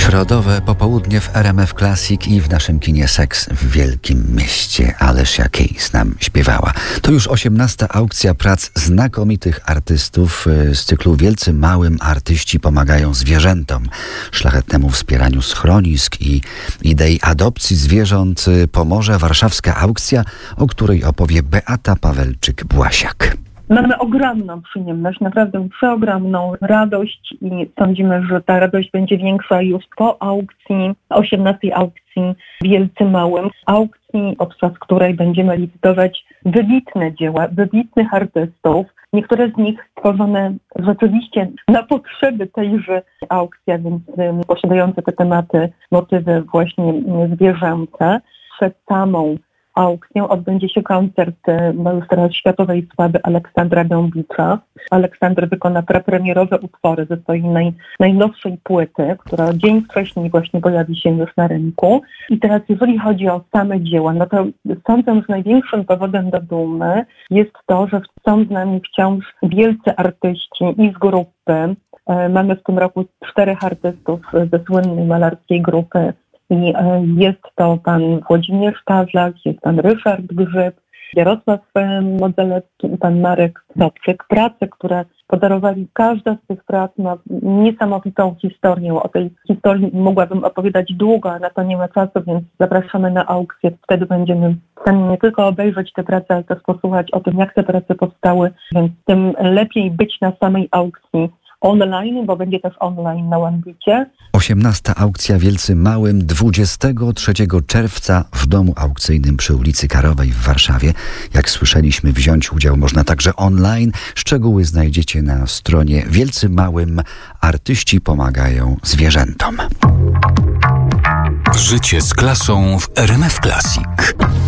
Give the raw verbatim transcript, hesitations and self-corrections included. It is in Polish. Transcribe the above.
Środowe popołudnie w R M F Classic i w naszym kinie Seks w Wielkim Mieście. Alessia Keys nam śpiewała. To już osiemnasta aukcja prac znakomitych artystów z cyklu Wielcy Małym Artyści pomagają zwierzętom. Szlachetnemu wspieraniu schronisk i idei adopcji zwierząt pomoże warszawska aukcja, o której opowie Beata Pawelczyk-Błasiak. Mamy ogromną przyjemność, naprawdę przeogromną radość i sądzimy, że ta radość będzie większa już po aukcji, osiemnastej aukcji Wielcy Małym. Aukcji, podczas której będziemy licytować wybitne dzieła, wybitnych artystów. Niektóre z nich stworzone rzeczywiście na potrzeby tejże aukcji, a więc posiadające te tematy, motywy właśnie zwierzęce. Przed samą aukcją odbędzie się koncert no już teraz światowej sławy Aleksandra Dąbicza. Aleksander wykona prepremierowe utwory ze swojej naj, najnowszej płyty, która dzień wcześniej właśnie pojawi się już na rynku. I teraz jeżeli chodzi o same dzieła, no to sądzę, że największym powodem do dumy jest to, że są z nami wciąż wielcy artyści i z grupy. Mamy w tym roku czterech artystów ze słynnej malarskiej grupy. I jest to pan Włodzimierz Pawlak, jest pan Ryszard Grzyb, Jarosław Modzelewski i pan Marek Sobczyk. Prace, które podarowali, każda z tych prac ma niesamowitą historię. O tej historii mogłabym opowiadać długo, a na to nie ma czasu, więc zapraszamy na aukcję. Wtedy będziemy w stanie nie tylko obejrzeć te prace, ale też posłuchać o tym, jak te prace powstały, więc tym lepiej być na samej aukcji online, bo będzie też online na Łambicie. osiemnasta aukcja Wielcy Małym dwudziestego trzeciego czerwca w domu aukcyjnym przy ulicy Karowej w Warszawie. Jak słyszeliśmy, wziąć udział można także online. Szczegóły znajdziecie na stronie Wielcy Małym Artyści pomagają zwierzętom. Życie z klasą w R M F Classic.